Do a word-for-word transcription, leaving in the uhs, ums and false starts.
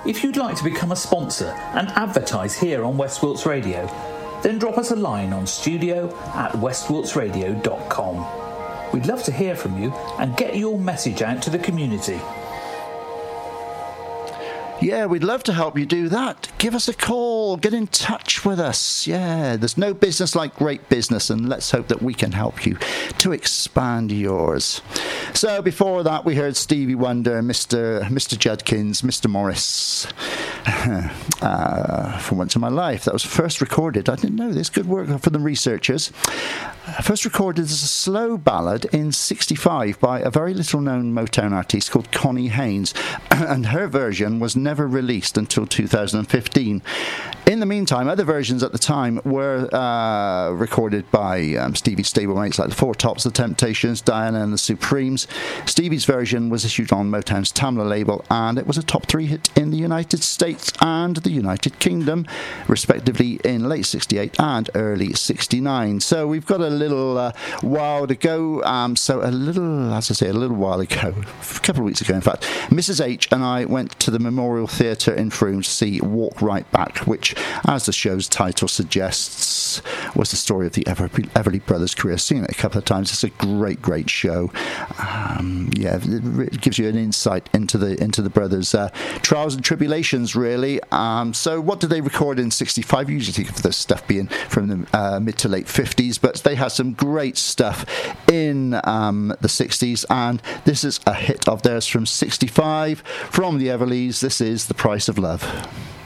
If you'd like to become a sponsor and advertise here on West Wilts Radio, then drop us a line on studio at west wilts radio dot com. We'd love to hear from you and get your message out to the community. Yeah, we'd love to help you do that. Give us a call. Get in touch with us. Yeah, there's no business like great business, and let's hope that we can help you to expand yours. So before that, we heard Stevie Wonder, Mister Mister Judkins, Mister Morris, uh, For Once in My Life. That was first recorded. I didn't know this. Good work for the researchers. First recorded as a slow ballad in sixty-five by a very little-known Motown artist called Connie Haynes, and her version was never released until two thousand fifteen. In the meantime, other versions at the time were uh, recorded by um, Stevie's stablemates like the Four Tops, the Temptations, Diana and the Supremes. Stevie's version was issued on Motown's Tamla label, and it was a top three hit in the United States and the United Kingdom, respectively in late sixty-eight and early sixty-nine. So we've got a little uh, while to go. Um, so a little, as I say, a little while ago, a couple of weeks ago, in fact, Missus H and I went to the Memorial Theatre in Frome to see Walk Right Back, which, as the show's title suggests, was the story of the Ever- Everly Brothers' career. Seen it a couple of times. It's a great, great show. Um, yeah, it gives you an insight into the into the brothers' uh, trials and tribulations, really. Um, so, what did they record in sixty-five? You usually think of this stuff being from the uh, mid to late fifties, but they had some great stuff in um, the sixties, and this is a hit of theirs from sixty-five from the Everlys. This is The Price of Love.